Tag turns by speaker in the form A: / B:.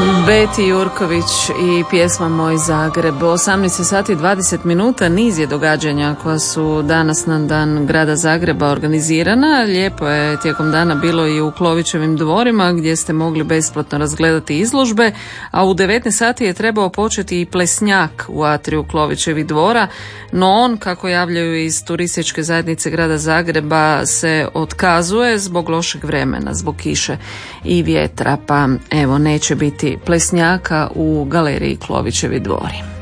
A: Beti Jurković i pjesma Moj Zagreb. 18 sati 20 minuta, niz je događanja koja su danas na dan grada Zagreba organizirana. Lijepo je tijekom dana bilo i u Klovićevim dvorima gdje ste mogli besplatno razgledati izložbe, a u 19 sati je trebao početi i plesnjak u atriju Klovićevih dvora, no on, kako javljaju iz turističke zajednice grada Zagreba, se otkazuje zbog lošeg vremena, zbog kiše i vjetra, pa evo neće biti plesnjaka u galeriji Klovićevi dvori.